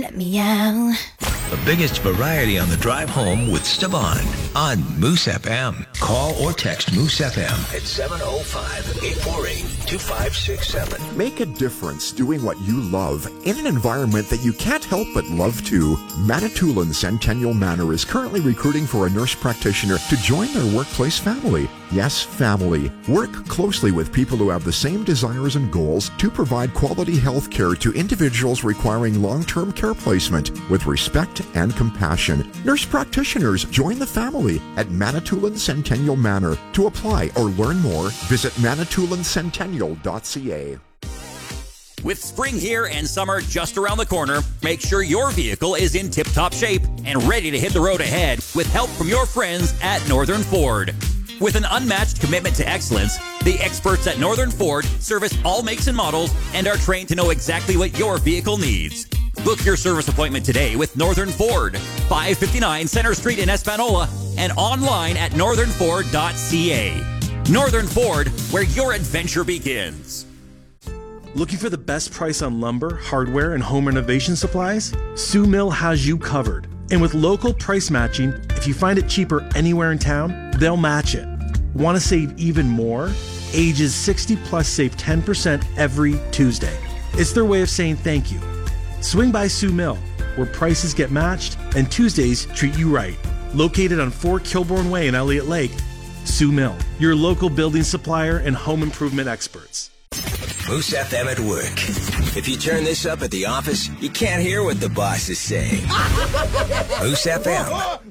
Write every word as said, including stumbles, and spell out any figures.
Let me out. The biggest variety on the drive home with Stavon on Moose F M. Call or text Moose F M at seven oh five, eight four eight, two five six seven. Make a difference doing what you love in an environment that you can't help but love too. Manitoulin Centennial Manor is currently recruiting for a nurse practitioner to join their workplace family. Yes, family. Work closely with people who have the same desires and goals to provide quality health care to individuals requiring long-term care placement with respect and compassion. Nurse practitioners join the family at Manitoulin Centennial Manor. To apply or learn more, visit manitoulin centennial dot c a. With spring here and summer just around the corner, make sure your vehicle is in tip-top shape and ready to hit the road ahead with help from your friends at Northern Ford. With an unmatched commitment to excellence, the experts at Northern Ford service all makes and models and are trained to know exactly what your vehicle needs. Book your service appointment today with Northern Ford, five fifty-nine Center Street in Espanola, and online at northern ford dot c a. Northern Ford, where your adventure begins. Looking for the best price on lumber, hardware, and home renovation supplies? Sioux Mill has you covered. And with local price matching, if you find it cheaper anywhere in town, they'll match it. Want to save even more? Ages sixty plus save ten percent every Tuesday. It's their way of saying thank you. Swing by Sioux Mill, where prices get matched and Tuesdays treat you right. Located on four Kilbourne Way in Elliott Lake, Sioux Mill, your local building supplier and home improvement experts. Moose F M at work. If you turn this up at the office, you can't hear what the boss is saying. Moose F M.